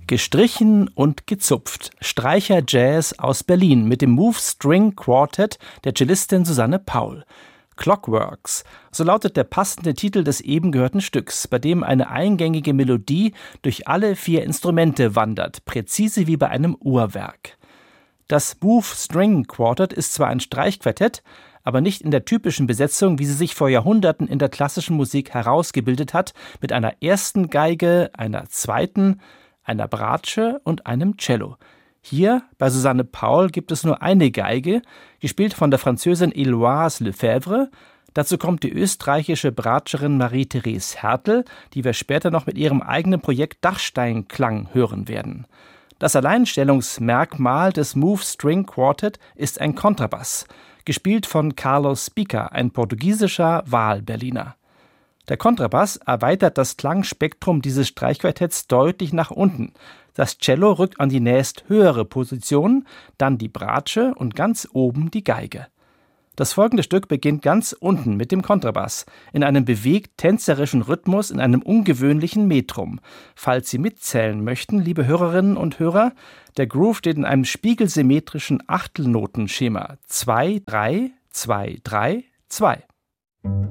Gestrichen und gezupft. Streicher-Jazz aus Berlin mit dem Move String Quartet der Cellistin Susanne Paul. Clockworks, so lautet der passende Titel des eben gehörten Stücks, bei dem eine eingängige Melodie durch alle 4 Instrumente wandert, präzise wie bei einem Uhrwerk. Das Move String Quartet ist zwar ein Streichquartett, aber nicht in der typischen Besetzung, wie sie sich vor Jahrhunderten in der klassischen Musik herausgebildet hat, mit einer ersten Geige, einer zweiten, einer Bratsche und einem Cello. Hier bei Susanne Paul gibt es nur eine Geige, gespielt von der Französin Héloïse Lefebvre. Dazu kommt die österreichische Bratscherin Marie-Therese Hertel, die wir später noch mit ihrem eigenen Projekt Dachsteinklang hören werden. Das Alleinstellungsmerkmal des Move String Quartet ist ein Kontrabass, gespielt von Carlos Pica, ein portugiesischer Wahlberliner. Der Kontrabass erweitert das Klangspektrum dieses Streichquartetts deutlich nach unten. Das Cello rückt an die nächsthöhere Position, dann die Bratsche und ganz oben die Geige. Das folgende Stück beginnt ganz unten mit dem Kontrabass, in einem bewegt-tänzerischen Rhythmus in einem ungewöhnlichen Metrum. Falls Sie mitzählen möchten, liebe Hörerinnen und Hörer, der Groove steht in einem spiegelsymmetrischen Achtelnotenschema 2-3-2-3-2.